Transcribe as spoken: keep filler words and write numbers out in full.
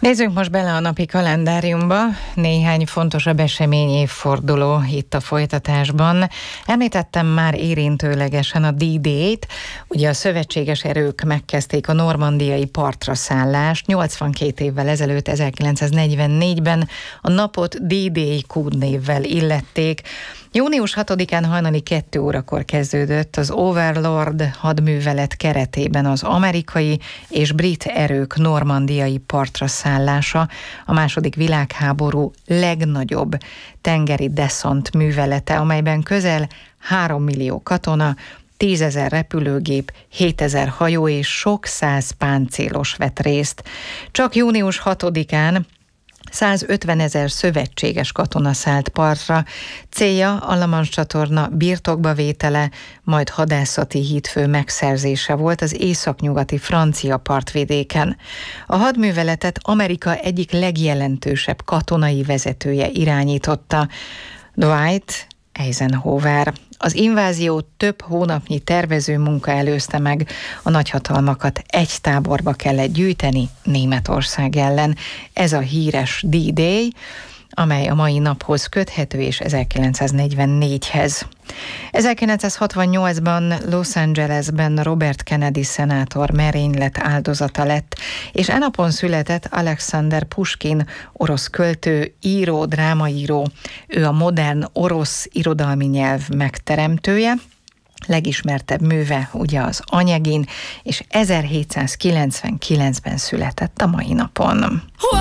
Nézzünk most bele a napi kalendáriumba. Néhány fontosabb esemény évforduló itt a folytatásban. Említettem már érintőlegesen a D-Day-t. Ugye a szövetséges erők megkezdték a normandiai partra szállást. nyolcvankét évvel ezelőtt, ezerkilencszáznegyvennégyben a napot D-Day kódnévvel illették. június hatodikán hajnali kettő órakor kezdődött az Overlord hadművelet keretében az amerikai és brit erők normandiai partra szállása, a második világháború legnagyobb tengeri deszant művelete, amelyben közel három millió katona, tízezer repülőgép, hétezer hajó és sok száz páncélos vett részt. Csak június hatodikán százötvenezer szövetséges katona szállt partra, célja a La Manche csatorna birtokba vétele, majd hadászati hídfő megszerzése volt az északnyugati francia partvidéken. A hadműveletet Amerika egyik legjelentősebb katonai vezetője irányította, Dwight Eisenhower. Az inváziót több hónapnyi tervező munka előzte meg, a nagyhatalmakat egy táborba kellett gyűjteni Németország ellen. Ez a híres D-Day, amely a mai naphoz köthető és ezerkilencszáznegyvennégyhez. ezerkilencszázhatvannyolcban Los Angelesben Robert Kennedy szenátor merénylet áldozata lett, és e napon született Alexander Puskin, orosz költő, író, drámaíró. Ő a modern orosz irodalmi nyelv megteremtője. Legismertebb műve ugye az Anyegin, és ezerhétszázkilencvenkilencben született a mai napon.